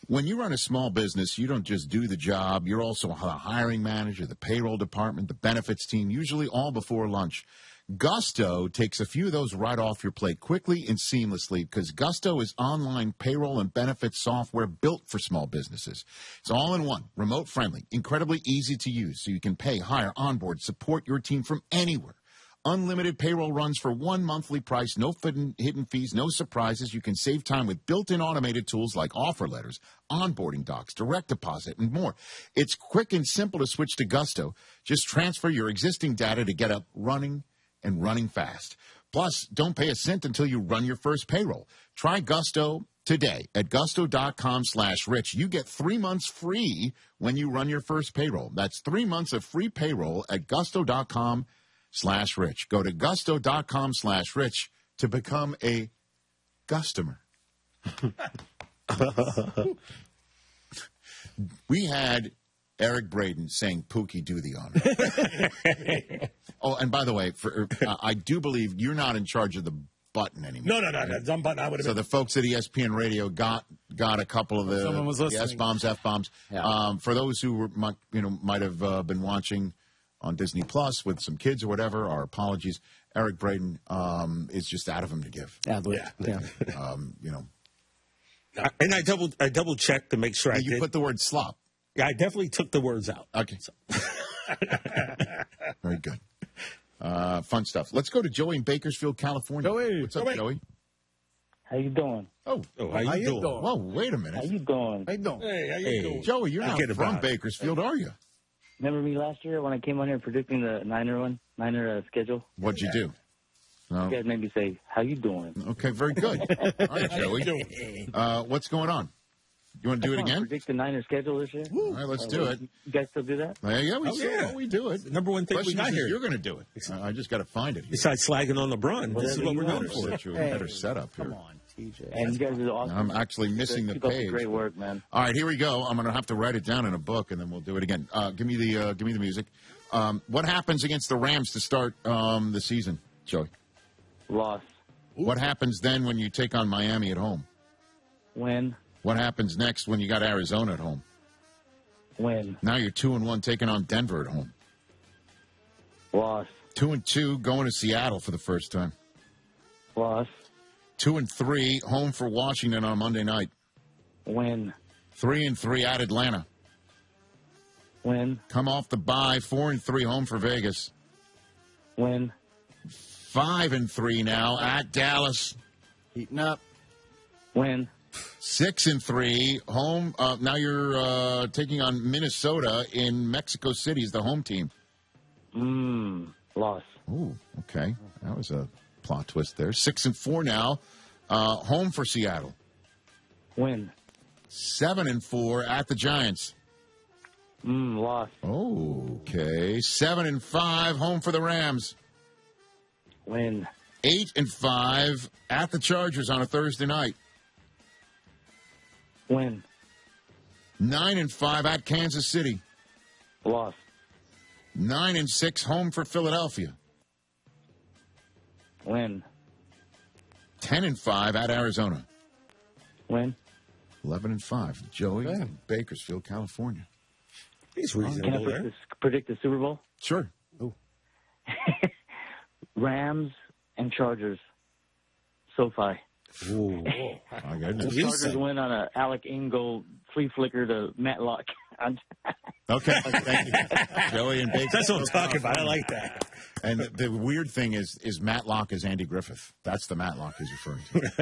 When you run a small business, you don't just do the job. You're also the hiring manager, the payroll department, the benefits team, usually all before lunch. Gusto takes a few of those right off your plate quickly and seamlessly because Gusto is online payroll and benefits software built for small businesses. It's all in one, remote friendly, incredibly easy to use so you can pay, hire, onboard, support your team from anywhere. Unlimited payroll runs for one monthly price, no hidden fees, no surprises. You can save time with built-in automated tools like offer letters, onboarding docs, direct deposit, and more. It's quick and simple to switch to Gusto. Just transfer your existing data to get up running and running fast. Plus, don't pay a cent until you run your first payroll. Try Gusto today at gusto.com/rich. You get 3 months free when you run your first payroll. That's 3 months of free payroll at gusto.com/rich. Go to gusto.com/rich to become a Gustomer. We had Eric Braden saying, Pookie, do the honor. Oh, and by the way, I do believe you're not in charge of the button anymore. No. Dumb button. I would have So the folks at ESPN Radio got a couple of the S-bombs, F-bombs. Yeah. For those who might have been watching on Disney Plus with some kids or whatever, our apologies. Eric Braden is just out of him to give. Yeah. And I double checked to make sure I You did. put the word slop. Yeah, I definitely took the words out. Okay. Very good. Fun stuff. Let's go to Joey in Bakersfield, California. Joey. What's up, Joey? How you doing? Oh, how you doing? Whoa, wait a minute. How you doing? How you doing? Hey, how you doing? Joey, you're not Forget from about it. Bakersfield, are you? Remember me last year when I came on here predicting the Niner schedule? What'd you do? No. You guys made me say, "How you doing?" Okay, very good. All right, Joey. What's going on? You want to do it again? Predict the Niner schedule this year. All right, let's do it. You guys still do that? Yeah, we do it. The number one thing we Question got is, here. you're going to do it. I just got to find it here. Besides slagging on LeBron, this is what we're known for. Set you a better setup here. Come on, TJ. And you guys are awesome. I'm actually missing the Keep up page. great work, man. All right, here we go. I'm going to have to write it down in a book, and then we'll do it again. Give me the music. What happens against the Rams to start the season, Joey? Loss. What happens then when you take on Miami at home? Win. What happens next when you got Arizona at home? Win. Now you're 2-1 taking on Denver at home. Loss. 2-2 going to Seattle for the first time. Loss. 2-3 home for Washington on Monday night. Win. 3-3 at Atlanta. Win. Come off the bye. 4-3 home for Vegas. Win. 5-3 now at Dallas. Heating up. Win. 6-3 home. Now you're taking on Minnesota in Mexico City as the home team. Loss. Ooh, okay. That was a plot twist there. 6-4 now. Home for Seattle. Win. 7-4 at the Giants. Loss. Okay. 7-5 home for the Rams. Win. 8-5 at the Chargers on a Thursday night. Win. 9-5 at Kansas City. Loss. 9-6 home for Philadelphia. Win. 10-5 at Arizona. Win. 11-5. Joey in Bakersfield, California. He's Can I reasonable there. predict the Super Bowl? Sure. Rams and Chargers. SoFi. Ooh. My goodness. Chargers win on a Alec Ingold flea flicker to Matlock. Okay. Thank you. Joey in Bakersfield. That's what I'm talking about. I like that. And the weird thing is Matlock is Andy Griffith. That's the Matlock he's referring to.